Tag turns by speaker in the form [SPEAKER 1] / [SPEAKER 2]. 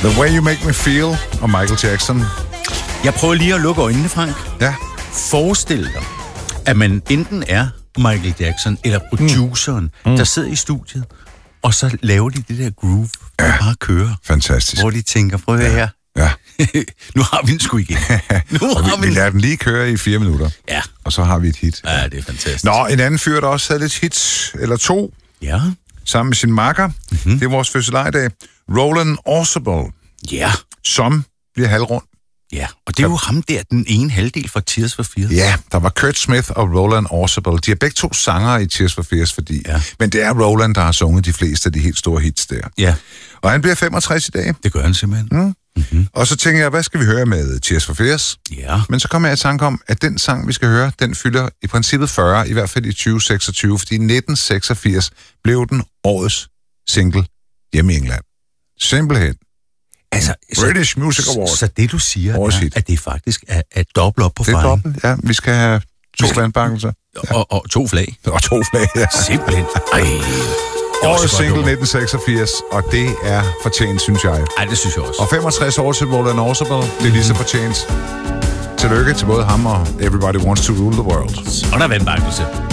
[SPEAKER 1] The Way You Make Me Feel og Michael Jackson.
[SPEAKER 2] Jeg prøver lige at lukke øjnene, Frank.
[SPEAKER 1] Ja.
[SPEAKER 2] Forestil dig, at man enten er Michael Jackson eller produceren, der sidder i studiet, og så laver de det der groove, der bare kører.
[SPEAKER 1] Fantastisk.
[SPEAKER 2] Hvor de tænker, prøv at høre her.
[SPEAKER 1] Ja.
[SPEAKER 2] Nu har vi den sgu igen.
[SPEAKER 1] Vi lader den lige køre i 4 minutter.
[SPEAKER 2] Ja.
[SPEAKER 1] Og så har vi et hit.
[SPEAKER 2] Ja, det er fantastisk.
[SPEAKER 1] Nå, en anden fyr, der også havde lidt hits, eller 2,
[SPEAKER 2] Ja.
[SPEAKER 1] sammen med sin makker. Det er vores fødselejdag. Roland Orzabal,
[SPEAKER 2] Ja.
[SPEAKER 1] som bliver halvrund.
[SPEAKER 2] Ja, og det er jo ham der, den ene halvdel fra Tears for Fears.
[SPEAKER 1] Ja, der var Kurt Smith og Roland Orzabal. De er begge 2 sangere i Tears for Fears, fordi...
[SPEAKER 2] Ja.
[SPEAKER 1] Men det er Roland, der har sunget de fleste af de helt store hits der.
[SPEAKER 2] Ja,
[SPEAKER 1] Og han bliver 65 i dag.
[SPEAKER 2] det gør han simpelthen.
[SPEAKER 1] Og så tænker jeg, hvad skal vi høre med Tears for Fears?
[SPEAKER 2] Ja.
[SPEAKER 1] Men så kommer jeg i tanke om, at den sang, vi skal høre, den fylder i princippet 40, i hvert fald i 2026, fordi 1986 blev den årets single hjemme i England. Simpelthen.
[SPEAKER 2] Altså,
[SPEAKER 1] British Music Award.
[SPEAKER 2] Så det, du siger,
[SPEAKER 1] Årets
[SPEAKER 2] er,
[SPEAKER 1] hit.
[SPEAKER 2] at det faktisk er dobbelt op på
[SPEAKER 1] Det er
[SPEAKER 2] fejringen.
[SPEAKER 1] dobbelt, ja. Vi skal have 2 vandbakkelser.
[SPEAKER 2] Og 2 flag.
[SPEAKER 1] Og 2 flag, ja.
[SPEAKER 2] Simpelthen. Ej.
[SPEAKER 1] Årets single 1986, og det er fortjent, synes jeg.
[SPEAKER 2] Ej, det synes jeg også.
[SPEAKER 1] Og 65 år til Roland Orzabal, det er lige så fortjent. Tillykke til både ham og Everybody Wants to Rule the World.
[SPEAKER 2] Og der er vandbakkelse.